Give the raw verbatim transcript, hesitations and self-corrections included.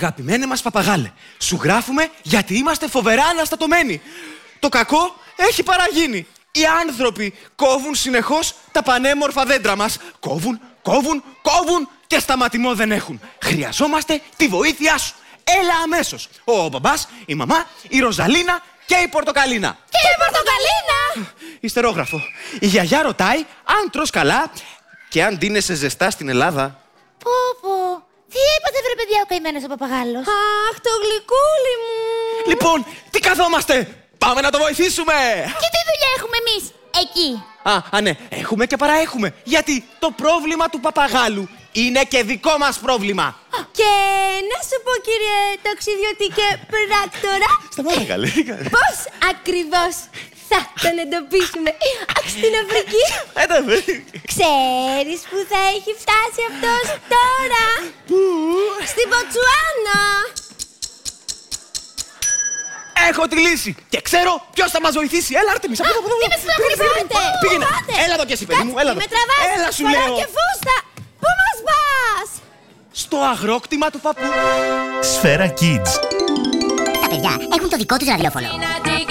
Αγαπημένε μας παπαγάλε, σου γράφουμε γιατί είμαστε φοβερά αναστατωμένοι. Το κακό έχει παραγίνει. Οι άνθρωποι κόβουν συνεχώς τα πανέμορφα δέντρα μας. Κόβουν, κόβουν, κόβουν και σταματημό δεν έχουν. Χρειαζόμαστε τη βοήθειά σου. Έλα αμέσως. Ο μπαμπάς, η μαμά, η Ροζαλίνα και η Πορτοκαλίνα. Και η Πορτοκαλίνα! Ιστερόγραφο. Η γιαγιά ρωτάει αν τρως καλά και αν ντύνεσαι ζεστά στην Ελλάδα. Πω πω. Τι έπαθε βρε παιδιά ο καημένος ο παπαγάλος? Αχ, το γλυκούλι μου. Λοιπόν, τι καθόμαστε. Πάμε να το βοηθήσουμε! Και τι δουλειά έχουμε εμείς εκεί? Α, α, ναι, έχουμε και παραέχουμε. Γιατί το πρόβλημα του παπαγάλου είναι και δικό μας πρόβλημα. Και να σου πω, κύριε ταξιδιώτη και πράκτορα, Σταμάτα καλέ. πώς ακριβώς θα τον εντοπίσουμε? Αχ, στην Αφρική. Έτα με. Ξέρεις που θα έχει φτάσει αυτός τώρα? Πού? Στην Μποτσουάνα. Έχω τη λύση και ξέρω ποιος θα μας βοηθήσει. Έλα, Άρτεμις, από εδώ, από εδώ. Τι με συνταγωνίζετε? Πήγαινε. Έλα εδώ κι εσύ, παιδί μου, έλα εδώ. Με τραβάς, Έλα, σου φοράω λέω. και φούστα. Πού μας πας? Στο αγρόκτημα του παππού. Σφαίρα Kids. Τα παιδιά έχουν το δικό τους ραδιόφωνο.